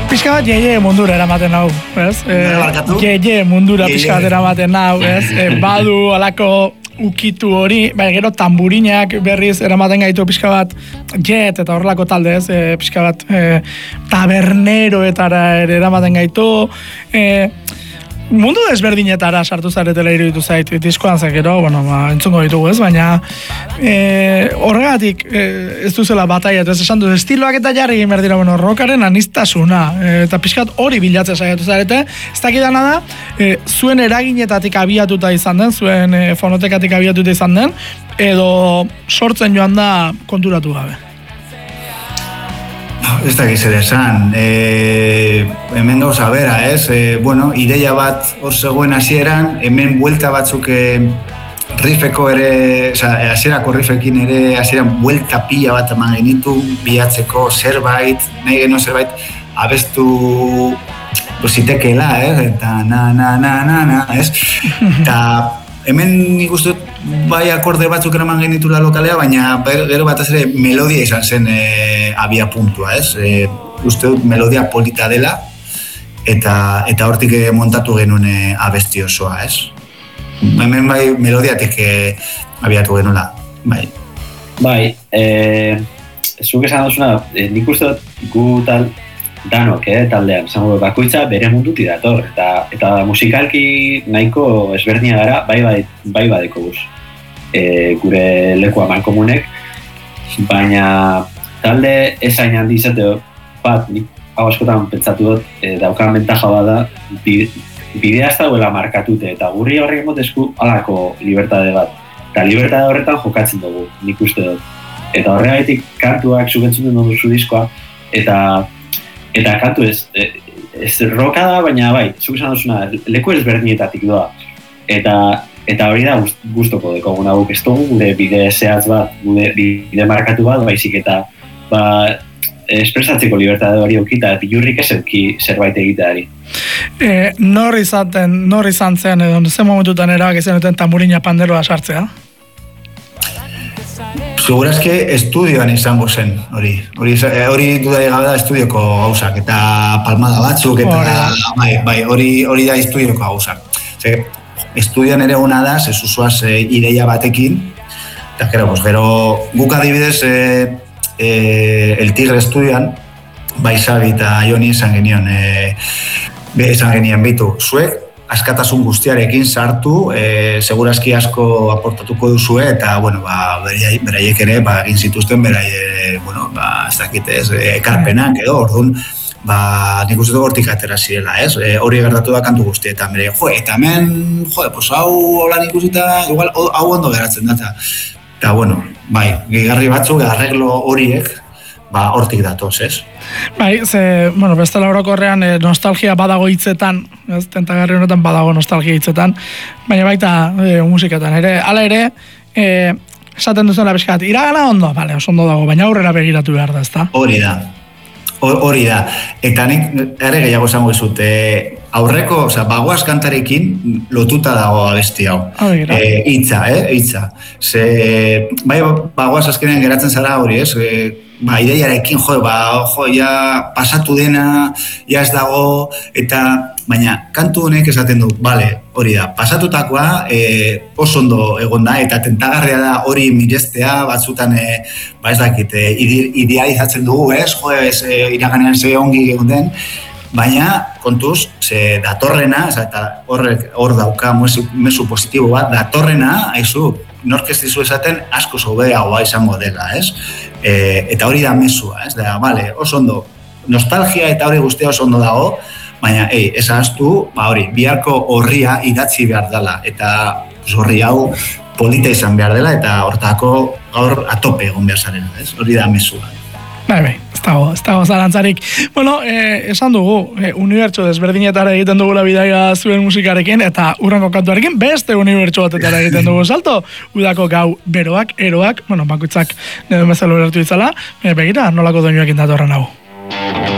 Pixka bat jeie mundura eramaten hau, ez? Jeie mundura pixka bat eramaten hau, ez? Badu alako ukitu hori, bai gero tamburinak berriz eramaten gaitu pixka bat jet eta horrelako talde, ez? Pixka bat taberneroetara ere eramaten gaitu, mundu desberdinetara sartu zaretela iruditu zait, diskoan gero, bueno, entzungo ditugu ez, baina horregatik ez duzela bataiat, ez esan duz, estiloak eta jarri egin behar dira, bueno, rockaren anistasuna, eta pixkat hori bilatzen saiatu zarete, ez dakidana da, zuen eraginetatik abiatuta izan den, zuen fonotekatik abiatuta izan den, edo sortzen joan da konturatu gabe. Ez da gizer esan, hemen gauza bera, ez? Bueno, ideia bat hor zegoen hasieran, hemen buelta batzuk riffeko ere, hasierako riffekin ere, hasieran buelta pila bat eman genitu, bilatzeko zerbait, nahi genuen zerbait, abestu zitekeela, eta na, ez? Eta hemen nik uste bai akorde batzuk eraman genitula lokalea, baina gero batez ere melodia izan zen abia puntua, ez? Uste dut melodia polita dela, eta hortik montatu genuen abesti osoa, ez? Hemen bai melodiatik abiatu genuela, bai. Bai, zuk esan duzuna, nik uste dut gu danok, taldean, zango bakoitza bere munduti dator, eta musikalki nahiko ezberdina gara, bai badeko guz. Gure leku amankomunek, baina talde esain handi izate bat, nik hau askotan pentsatu dut, daukan bentaja bada, bidea ez dagoela markatute, eta gurri horrek emotezku alako libertade bat. Eta libertade horretan jokatzen dugu, nik uste dut. Eta horregaitik kantuak zugentzun den duzu diskoa, eta kantu ez roka da, baina bai, zuk esan duzuna, leku ezberdinetatik doa. Eta hori da gustoko dekoguna guk, ez dugu gure bide zehatz bat, gure bide markatu bat, baizik eta espresatzeko libertade hori okita, eta jurrik ez euki zerbait egiteari. Nor izan zen, edo zen momentutan erabak ezen duten tamburina panderoa sartzea? Segurazke estudioan izango zen, hori dudari gabe da estudioko gauzak, eta palmada batzuk, eta bai, hori da estudioko gauzak. Estudioan ere hona da, zezuzuaz ideia batekin, eta gero guk adibidez El Tigre estudioan, bai Xabi eta Joni esan genien bitu, zuek askatasun guztiarekin sartu, segurazki asko aportatuko duzue, eta, bueno, beraiek ere, egin zituzten, ez dakit, ekarpenak edo, orduan, nik uste dugu hortik atera zirela, ez? Hori gertatu da kantu guztietan, eta hemen, hau hola nik uste, igual, hau ondo geratzen da, eta, bueno, bai, gehigarri batzuk, arreglo horiek, hortik datoz, ez? Bai, bestela orokorrean nostalgia badago hitzetan, ez? Tentagarri honetan badago nostalgia hitzetan, baina baita musiketan ere, hala ere, esaten duzuela pixkat, iragana ondo, bale, oso ondo dago, baina aurrera begiratu behar da, ezta? Hori da, eta nik ere gehiago esango dizut, aurreko, bagoaz kantarekin lotuta dago abesti hau. Hitza. Bai, bagoaz azkenean geratzen zara hori, ez? Ideiarekin, ja pasatu dena, ja ez dago, baina kantu honek esaten du, hori da, pasatutakoa oso ondo egon da, eta tentagarria da hori mirestea, batzutan, ez dakit, idealizatzen dugu, ez? Iraganean ze ongi egon den, baina, kontuz, datorrena, eta hor dauka mezu positibo bat, datorrena, haizu, nork ez dizu esaten asko hobeagoa izango dela, ez? Eta hori da mezua, ez? Oso ondo, nostalgia eta hori guztia oso ondo dago, baina, ez ahaztu, biharko horria idatzi behar dela, eta horri hau polita izan behar dela, eta hortako gaur atope egon behar zarela, ez? Hori da mezua. Bai, ez dago zarantzarik. Bueno, esan dugu, unibertso desberdinetara egiten dugula bidaia zuen musikarekin, eta urrengo kantuarekin beste unibertso batetara egiten dugu salto. Udako gau beroak, eroak, bakoitzak nire bezala ulertu ditzala, begira, nolako doinuekin datorren hau.